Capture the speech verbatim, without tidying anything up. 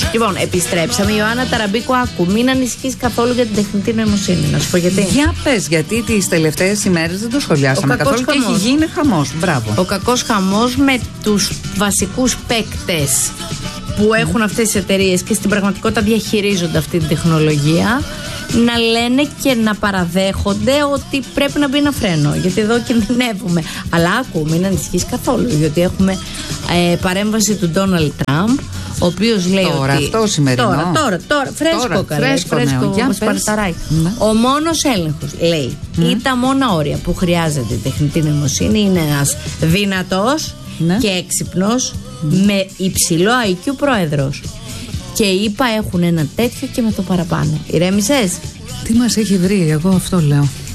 Λοιπόν, επιστρέψαμε. Ιωάννα Ταραμπίκου, άκου, μην ανησυχείς καθόλου για την τεχνητή νοημοσύνη. Να σου πω γιατί. Για πες, γιατί τις τελευταίες ημέρες δεν το σχολιάσαμε καθόλου και έχει γίνει χαμός. Μπράβο. Ο κακός χαμός με τους βασικούς παίκτες που έχουν αυτές τις εταιρείες και στην πραγματικότητα διαχειρίζονται αυτή την τεχνολογία, να λένε και να παραδέχονται ότι πρέπει να μπει ένα φρένο, γιατί εδώ κινδυνεύουμε. Αλλά άκου, μην ανησυχείς καθόλου, γιατί έχουμε ε, παρέμβαση του Ντόναλντ Τραμπ, ο οποίος λέει τώρα, ότι... αυτό σημερινό. Τώρα, τώρα, τώρα, φρέσκο τώρα, καλέ, φρέσκο, φρέσκο, νέο. σπαρταράκι. Ναι. Ο μόνος έλεγχος, λέει, ναι. ή τα μόνα όρια που χρειάζεται η τεχνητή νοημοσύνη είναι ένας δυνατός, ναι. και έξυπνος, mm. με υψηλό άι κιου πρόεδρος. Και είπα έχουν ένα τέτοιο και με το παραπάνω. Ηρέμησες? Τι μας έχει βρει, εγώ αυτό λέω.